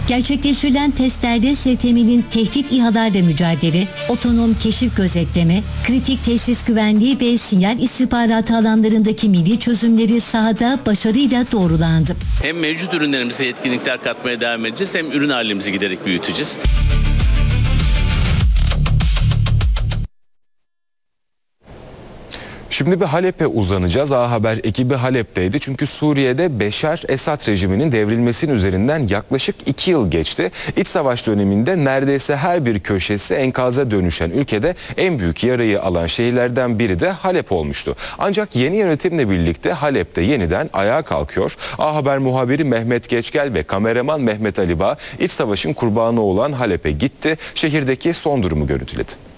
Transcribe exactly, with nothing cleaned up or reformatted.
Gerçekleştirilen testlerde S T M'nin tehdit İHA'larla mücadele, otonom keşif gözetleme, kritik tesis güvenliği ve sinyal istihbaratı alanlarındaki milli çözümleri sahada başarıyla doğrulandı. Hem mevcut ürünlerimize yetkinlikler katmaya devam edeceğiz, hem ürün halimizi giderek büyüteceğiz. Şimdi bir Halep'e uzanacağız. A Haber ekibi Halep'teydi. Çünkü Suriye'de Beşar Esad rejiminin devrilmesinin üzerinden yaklaşık iki yıl geçti. İç savaş döneminde neredeyse her bir köşesi enkaza dönüşen ülkede en büyük yarayı alan şehirlerden biri de Halep olmuştu. Ancak yeni yönetimle birlikte Halep'te yeniden ayağa kalkıyor. A Haber muhabiri Mehmet Geçgel ve kameraman Mehmet Ali Bağ iç savaşın kurbanı olan Halep'e gitti. Şehirdeki son durumu görüntüledi.